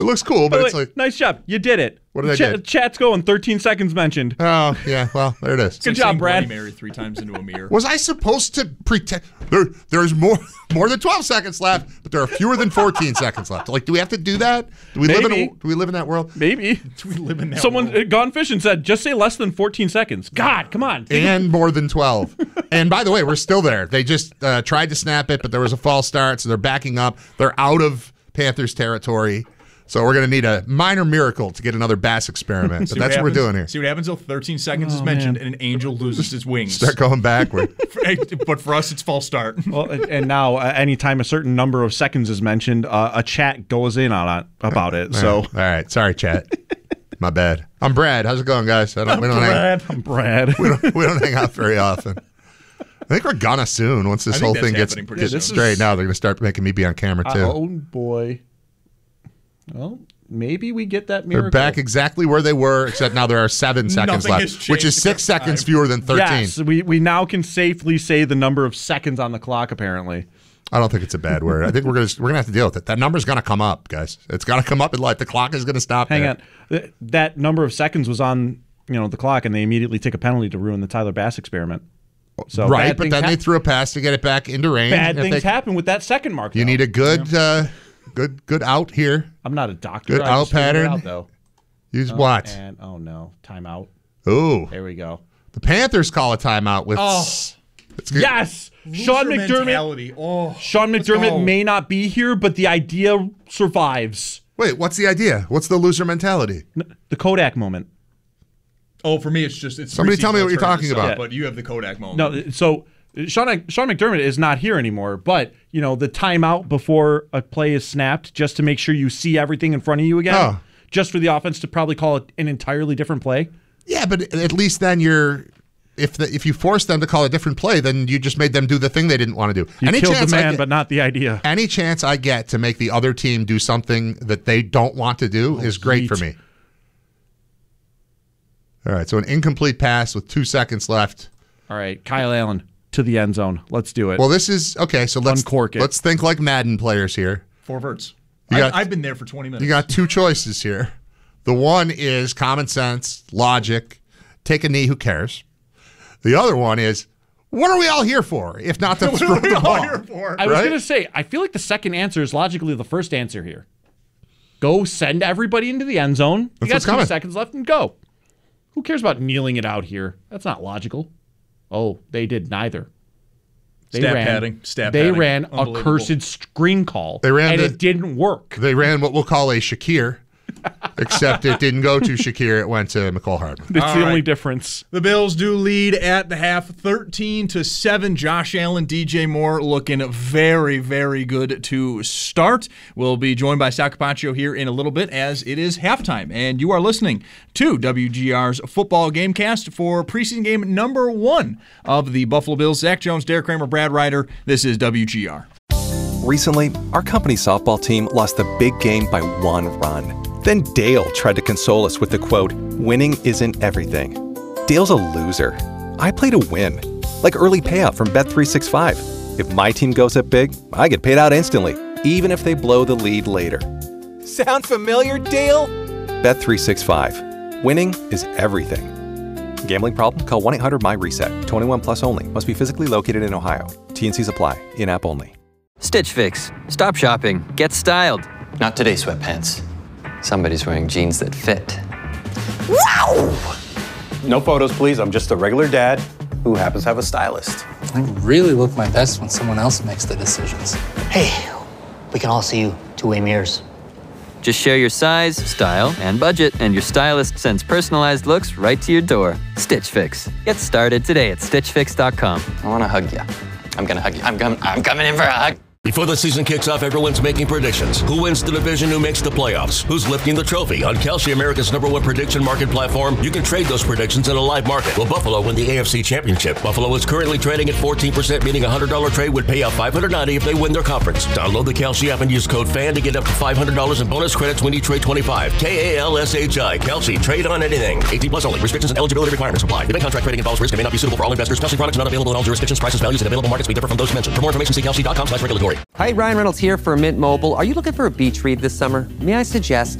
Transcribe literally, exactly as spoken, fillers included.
It looks cool, but Wait, it's like... Nice job. You did it. What did I Ch- do? Chat's going. thirteen seconds mentioned. Oh, yeah. Well, there it is. Good job, Brad. Bloody Mary three times into a mirror. Was I supposed to pretend? There, there's more more than twelve seconds left, but there are fewer than fourteen seconds left. Like, do we have to do that? Do we live in a, Maybe. do we live in that world? Maybe. Do we live in that Someone world? uh, gone fishing said, just say less than fourteen seconds. God, come on. Think And more than twelve. And by the way, we're still there. They just uh, tried to snap it, but there was a false start, so they're backing up. They're out of Panthers territory. So we're going to need a minor miracle to get another Bass experiment. But that's what, what we're doing here. See what happens until thirteen seconds Oh, is mentioned man. and an angel loses his wings. Start going backward. But for us, it's false start. Well, and- and now, uh, anytime a certain number of seconds is mentioned, uh, a chat goes in on it about it. So, All right. Sorry, chat. My bad. I'm Brad. How's it going, guys? I don't, we, don't hang, Brad. I'm Brad. we, don't, we don't hang out very often. I think we're gonna soon. Once this I think whole that's thing gets, happening pretty gets soon. straightened out, they're going to start making me be on camera, too. Oh, boy. Well, maybe we get that They're miracle. back exactly where they were, except now there are seven seconds Nothing has left, changed which is six except seconds time. fewer than thirteen. Yes, we, we now can safely say the number of seconds on the clock, apparently. I don't think it's a bad word. I think we're gonna we're gonna have to deal with it. That number's gonna come up, guys. It's gonna come up in life. The clock is gonna stop. Hang there. on. Th- That number of seconds was on you know the clock, and they immediately take a penalty to ruin the Tyler Bass experiment. So right, bad but things then they hap- threw a pass to get it back into range. bad If things they- happen with that second mark. You though. need a good, uh, good, good out here. I'm not a doctor. good I out just figured it pattern. out, though. Use Oh, what? And oh no, timeout. Ooh, There we go. the Panthers call a timeout with. Oh. It's good. Yes, Sean Loser McDermott. mentality. Oh, Sean let's McDermott go. may not be here, but the idea survives. Wait, what's the idea? What's the loser mentality? N- The Kodak moment. Oh, for me, it's just it's. Somebody three tell me what seasons you're of talking stuff, about. But you have the Kodak moment. No, so Sean Sean McDermott is not here anymore. But you know the timeout before a play is snapped, just to make sure you see everything in front of you again, Oh. just for the offense to probably call it an entirely different play. Yeah, but at least then you're. If the, if you force them to call a different play, then you just made them do the thing they didn't want to do. You Any killed the chance I man, get- but not the idea. Any chance I get to make the other team do something that they don't want to do is great for yeet. me. All right, so an incomplete pass with two seconds left. All right, Kyle Allen to the end zone. Let's do it. Well, this is okay. So let's Uncork it. let's think like Madden players here. four verts. You I, got- I've been there for twenty minutes. You got two choices here. The one is common sense, logic, take a knee, who cares? The other one is, what are we all here for, if not to throw What are we the all ball? here for? I was right? going to say, I feel like the second answer is logically the first answer here. Go send everybody into the end zone. You That's got what's two coming. seconds left and go. Who cares about kneeling it out here? That's not logical. Oh, they did neither. They Stat ran, padding, stat They padding. ran a Unbelievable. cursed screen call, They ran and the- it didn't work. They ran what we'll call a Shakir, except it didn't go to Shakir. It went to McCall Hardman. That's All the right. only difference. The Bills do lead at the half, thirteen to seven. Josh Allen, D J Moore looking very, very good to start. We'll be joined by Sal Capaccio here in a little bit as it is halftime. And you are listening to W G R's Football Gamecast for preseason game number one of the Buffalo Bills. Zach Jones, Derek Kramer, Brad Ryder. This is W G R. Recently, our company softball team lost the big game by one run. Then Dale tried to console us with the quote, "Winning isn't everything." Dale's a loser. I play to win. Like early payout from Bet three sixty-five. If my team goes up big, I get paid out instantly, even if they blow the lead later. Sound familiar, Dale? Bet three sixty-five. Winning is everything. Gambling problem? Call one eight hundred my reset. twenty-one plus only. Must be physically located in Ohio. T and Cs apply. In-app only. Stitch Fix. Stop shopping. Get styled. Not today, sweatpants. Somebody's wearing jeans that fit. No photos, please. I'm just a regular dad who happens to have a stylist. I really look my best when someone else makes the decisions. Hey, we can all see you two-way mirrors. Just share your size, style, and budget, and your stylist sends personalized looks right to your door. Stitch Fix. Get started today at stitch fix dot com. I want to hug you. I'm going to hug you. I'm, com- I'm coming in for a hug. Before the season kicks off, everyone's making predictions. Who wins the division? Who makes the playoffs? Who's lifting the trophy? On Kalshi, America's number one prediction market platform, you can trade those predictions in a live market. Will Buffalo win the A F C Championship? Buffalo is currently trading at fourteen percent, meaning a one hundred dollars trade would pay out five hundred ninety dollars if they win their conference. Download the Kalshi app and use code FAN to get up to five hundred dollars in bonus credits when you trade twenty-five. K A L S H I. Kalshi. Trade on anything. eighteen plus only. Restrictions and eligibility requirements apply. Event contract trading involves risk and may not be suitable for all investors. Kalshi products not available in all jurisdictions. Prices, values, and available markets may differ from those mentioned. For more information, see kalshi dot com slash regulatory. story. Hi, Ryan Reynolds here for Mint Mobile. Are you looking for a beach read this summer? May I suggest